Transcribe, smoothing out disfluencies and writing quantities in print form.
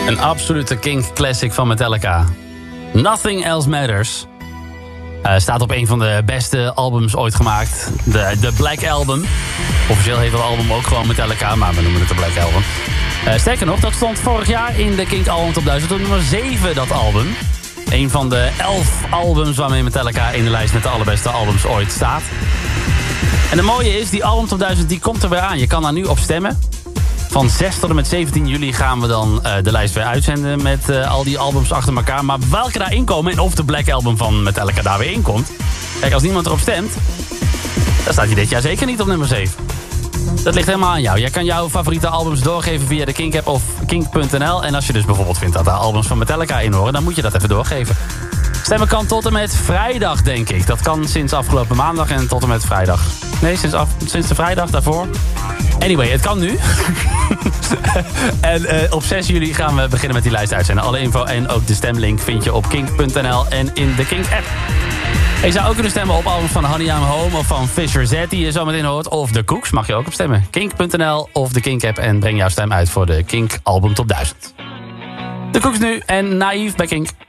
Een absolute Kink classic van Metallica. Nothing Else Matters. Staat op een van de beste albums ooit gemaakt. De Black Album. Officieel heet dat album ook gewoon Metallica, maar we noemen het de Black Album. Sterker nog, dat stond vorig jaar in de Kink Album Top 1000 op nummer 7, dat album. Een van de 11 albums waarmee Metallica in de lijst met de allerbeste albums ooit staat. En het mooie is, die Album Top 1000 die komt er weer aan. Je kan daar nu op stemmen. Van 6 tot en met 17 juli gaan we dan de lijst weer uitzenden met al die albums achter elkaar. Maar welke daarin komen en of de Black Album van Metallica daar weer in komt. Kijk, als niemand erop stemt, dan staat hij dit jaar zeker niet op nummer 7. Dat ligt helemaal aan jou. Jij kan jouw favoriete albums doorgeven via de Kink-app of kink.nl. En als je dus bijvoorbeeld vindt dat daar albums van Metallica in horen, dan moet je dat even doorgeven. Stemmen kan tot en met vrijdag, denk ik. Dat kan sinds afgelopen maandag en tot en met vrijdag. Nee, sinds de vrijdag daarvoor. Anyway, het kan nu. En op 6 juli gaan we beginnen met die lijst uitzenden. Alle info en ook de stemlink vind je op kink.nl en in de Kink-app. Je zou ook kunnen stemmen op albums van Honey I'm Home of van Fisher Z die je zo meteen hoort. Of de Cooks mag je ook op stemmen. Kink.nl of de Kink-app en breng jouw stem uit voor de Kink Album Top 1000. De Cooks nu en Naïef bij Kink.